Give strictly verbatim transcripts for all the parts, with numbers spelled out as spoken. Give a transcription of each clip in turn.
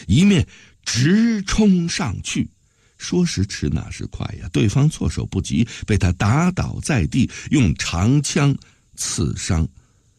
一面直冲上去。说时迟那时快呀，对方措手不及，被他打倒在地，用长枪刺伤。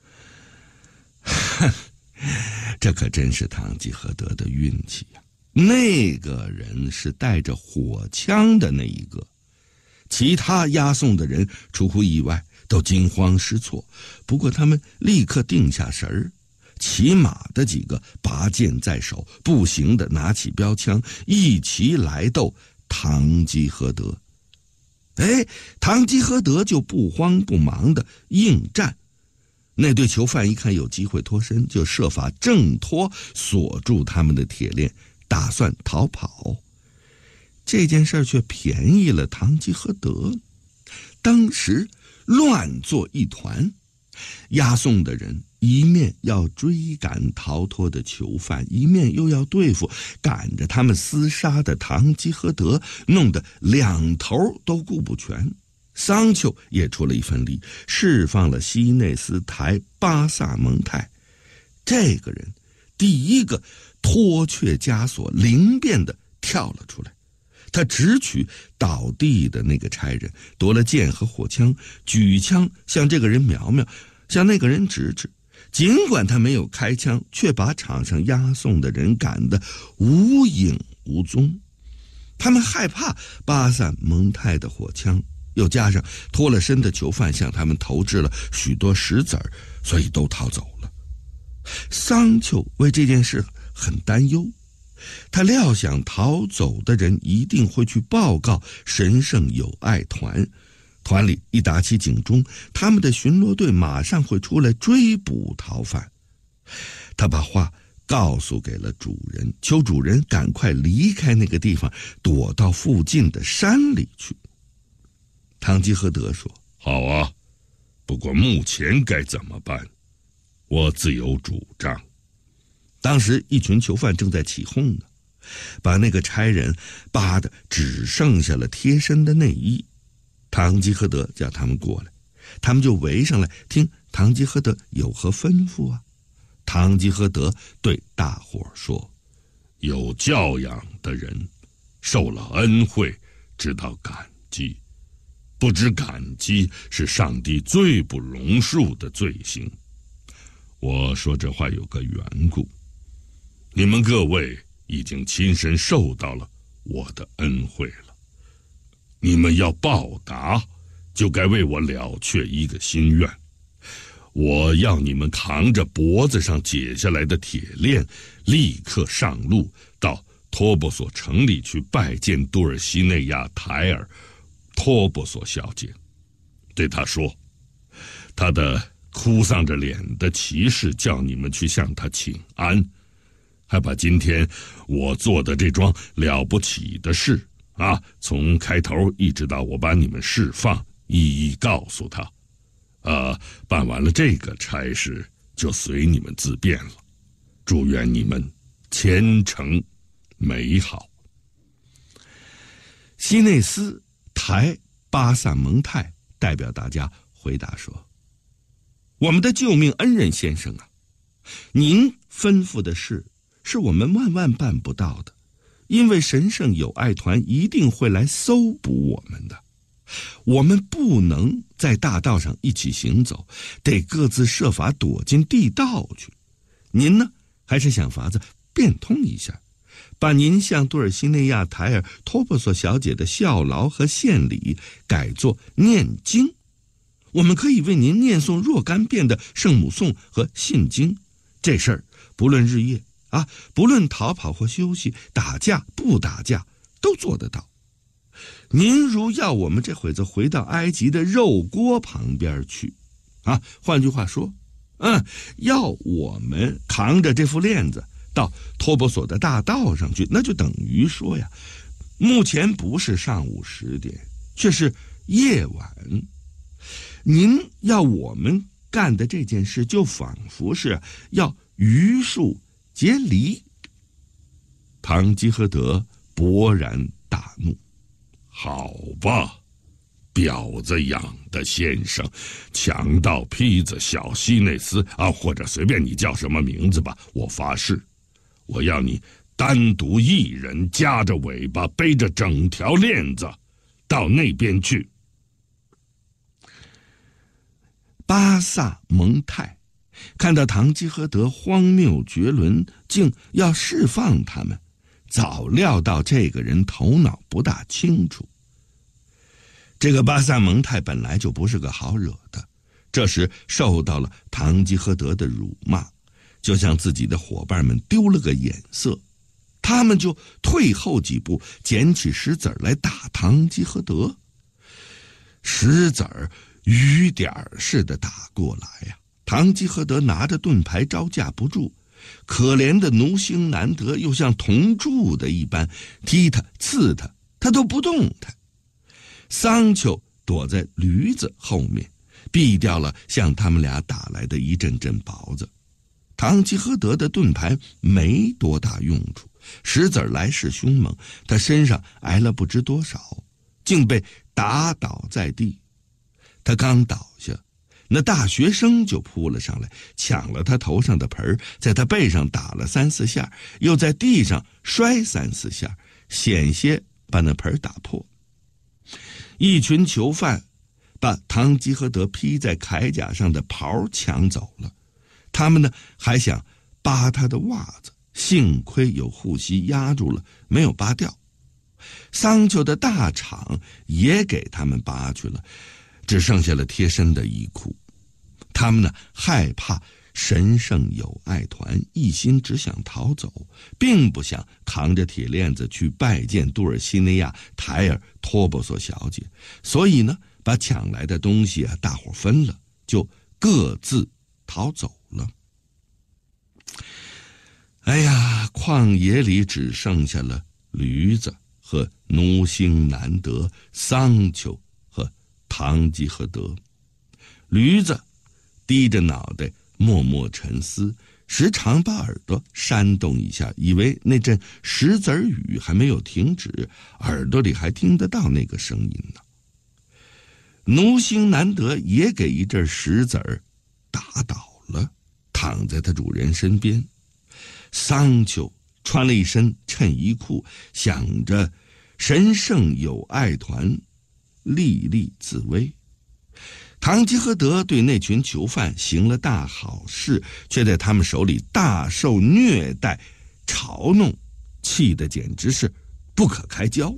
这可真是堂吉诃德的运气呀！那个人是带着火枪的那一个，其他押送的人出乎意外，都惊慌失措。不过他们立刻定下神儿，骑马的几个拔剑在手，步行的拿起标枪，一齐来斗堂吉诃德。哎，堂吉诃德就不慌不忙的应战。那对囚犯一看有机会脱身，就设法挣脱锁住他们的铁链，打算逃跑。这件事却便宜了堂吉诃德，当时乱作一团。押送的人一面要追赶逃脱的囚犯，一面又要对付赶着他们厮杀的堂吉诃德，弄得两头都顾不全。桑丘也出了一份力，释放了西内斯台巴萨蒙泰。这个人第一个脱却枷锁，灵便地跳了出来。他直取倒地的那个差人，夺了剑和火枪，举枪向这个人瞄瞄，向那个人指指。尽管他没有开枪，却把场上押送的人赶得无影无踪。他们害怕巴萨蒙泰的火枪，又加上脱了身的囚犯向他们投掷了许多石子儿，所以都逃走了。桑丘为这件事很担忧，他料想逃走的人一定会去报告神圣友爱团，团里一打起警钟，他们的巡逻队马上会出来追捕逃犯。他把话告诉给了主人，求主人赶快离开那个地方，躲到附近的山里去。堂吉诃德说： 好啊，不过目前该怎么办？我自有主张。 当时一群囚犯正在起哄呢，把那个差人扒得只剩下了贴身的内衣。堂吉诃德叫他们过来，他们就围上来听堂吉诃德有何吩咐啊。堂吉诃德对大伙说： 有教养的人受了恩惠，知道感激，不知感激是上帝最不容恕的罪行。我说这话有个缘故，你们各位已经亲身受到了我的恩惠了，你们要报答，就该为我了却一个心愿。我要你们扛着脖子上解下来的铁链，立刻上路到托波索城里去拜见杜尔西内亚台尔托波索小姐，对她说，她的哭丧着脸的骑士叫你们去向她请安，还把今天我做的这桩了不起的事啊，从开头一直到我把你们释放，一一告诉他。呃，办完了这个差事，就随你们自便了。祝愿你们前程美好。 西内斯台巴萨蒙泰代表大家回答说：我们的救命恩人先生啊，您吩咐的事是我们万万办不到的，因为神圣友爱团一定会来搜捕我们的。我们不能在大道上一起行走，得各自设法躲进地道去。您呢，还是想法子变通一下，把您向杜尔西内亚台尔托波索小姐的效劳和献礼改作念经。我们可以为您念诵若干遍的圣母颂和信经。这事儿不论日夜啊，不论逃跑或休息，打架不打架，都做得到。您如要我们这会子回到埃及的肉锅旁边去啊，换句话说，嗯，要我们扛着这副链子到托波索的大道上去，那就等于说呀，目前不是上午十点，却是夜晚。您要我们干的这件事，就仿佛是要榆树结梨。堂吉诃德勃然大怒： 好吧，婊子养的先生，强盗坯子小西内斯啊，或者随便你叫什么名字吧，我发誓，我要你单独一人夹着尾巴，背着整条链子，到那边去。 巴萨蒙泰看到堂吉诃德荒谬绝伦，竟要释放他们，早料到这个人头脑不大清楚。这个巴萨蒙泰本来就不是个好惹的，这时受到了堂吉诃德的辱骂，就向自己的伙伴们丢了个眼色，他们就退后几步，捡起石子来打堂吉诃德。石子儿雨点似的打过来呀、啊，堂吉诃德拿着盾牌招架不住，可怜的奴星难得又像铜柱的一般，踢他刺他，他都不动弹。桑丘躲在驴子后面，避掉了向他们俩打来的一阵阵雹子。堂吉诃德的盾牌没多大用处，石子来势凶猛，他身上挨了不知多少，竟被打倒在地。他刚倒下，那大学生就扑了上来，抢了他头上的盆，在他背上打了三四下，又在地上摔三四下，险些把那盆打破。一群囚犯把堂吉诃德披在铠甲上的袍抢走了，他们呢还想扒他的袜子，幸亏有护膝压住了，没有扒掉。桑丘的大氅也给他们扒去了，只剩下了贴身的衣裤。他们呢害怕神圣友爱团，一心只想逃走，并不想扛着铁链子去拜见杜尔西内亚台尔托波索小姐，所以呢把抢来的东西啊大伙分了，就各自逃走了。哎呀，旷野里只剩下了驴子和奴星难得、桑丘和堂吉诃德。驴子低着脑袋默默沉思，时常把耳朵扇动一下，以为那阵石子雨还没有停止，耳朵里还听得到那个声音呢。奴星难得也给一阵石子儿打倒了，躺在他主人身边。桑丘穿了一身衬衣裤，想着神圣友爱团历历自危。堂吉诃德对那群囚犯行了大好事，却在他们手里大受虐待嘲弄，气得简直是不可开交。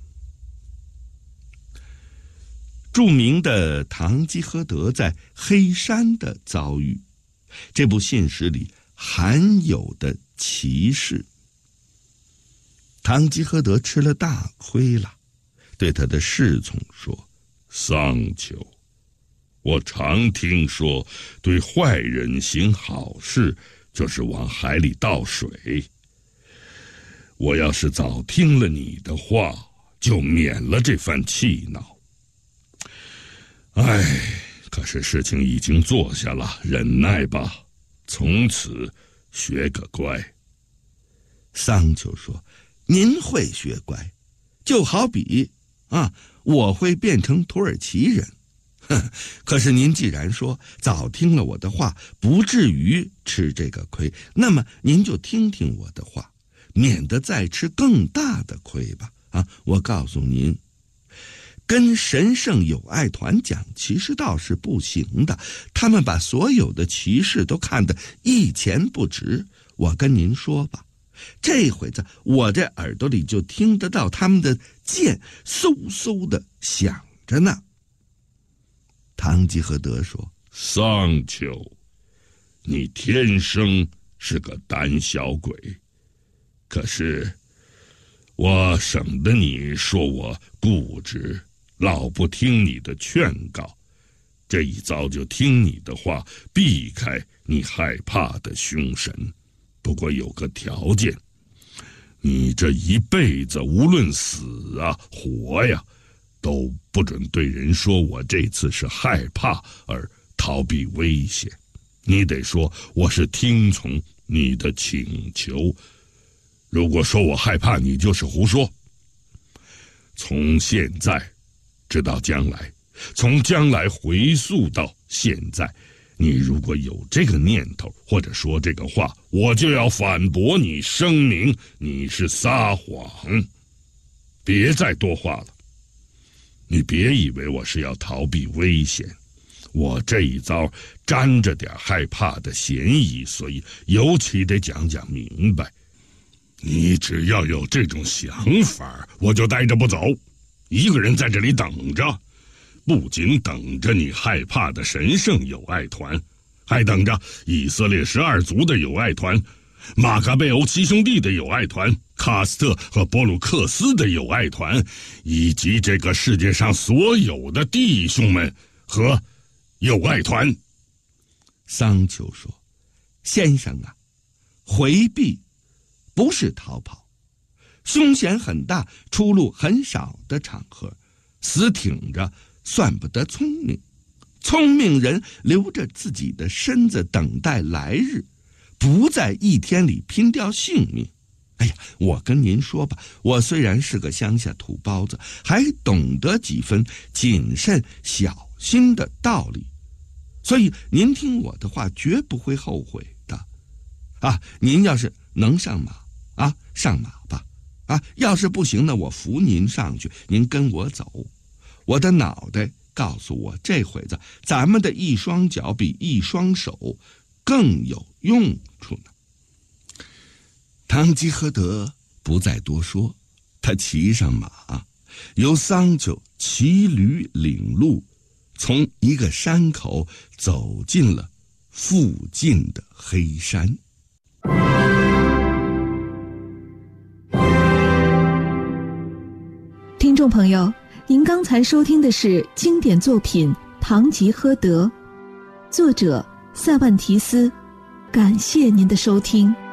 著名的堂吉诃德在黑山的遭遇，这部信史里含有的奇事。堂吉诃德吃了大亏了，对他的侍从说： 桑丘，我常听说对坏人行好事就是往海里倒水，我要是早听了你的话，就免了这番气恼。唉，可是事情已经做下了，忍耐吧，从此学个乖。 桑丘说：您会学乖，就好比啊，我会变成土耳其人。哼，可是您既然说早听了我的话，不至于吃这个亏，那么您就听听我的话，免得再吃更大的亏吧。啊，我告诉您，跟神圣友爱团讲骑士道是不行的，他们把所有的骑士都看得一钱不值。我跟您说吧，这回子我这耳朵里就听得到他们的剑嗖嗖的响着呢。堂吉诃德说： 桑丘，你天生是个胆小鬼，可是我省得你说我固执，老不听你的劝告，这一遭就听你的话，避开你害怕的凶神。不过有个条件，你这一辈子无论死啊活呀，都不准对人说我这次是害怕而逃避危险，你得说我是听从你的请求。如果说我害怕，你就是胡说。从现在直到将来，从将来回溯到现在， 你如果有这个念头，或者说这个话，我就要反驳你，声明你是撒谎。别再多话了。你别以为我是要逃避危险，我这一遭沾着点害怕的嫌疑，所以尤其得讲讲明白。你只要有这种想法，我就待着不走，一个人在这里等着，不仅等着你害怕的神圣友爱团，还等着以色列十二族的友爱团，马卡贝欧七兄弟的友爱团，卡斯特和波鲁克斯的友爱团，以及这个世界上所有的弟兄们和友爱团。 桑丘说：先生啊，回避不是逃跑，凶险很大，出路很少的场合，死挺着算不得聪明。聪明人留着自己的身子等待来日，不在一天里拼掉性命。哎呀，我跟您说吧，我虽然是个乡下土包子，还懂得几分谨慎小心的道理，所以您听我的话绝不会后悔的。啊，您要是能上马啊，上马吧。啊，要是不行呢，我扶您上去，您跟我走。我的脑袋告诉我，这会子咱们的一双脚比一双手更有用处呢。堂吉诃德不再多说，他骑上马，由桑丘骑驴领路，从一个山口走进了附近的黑山。 听众朋友，您刚才收听的是经典作品《堂吉诃德》，作者塞万提斯。感谢您的收听。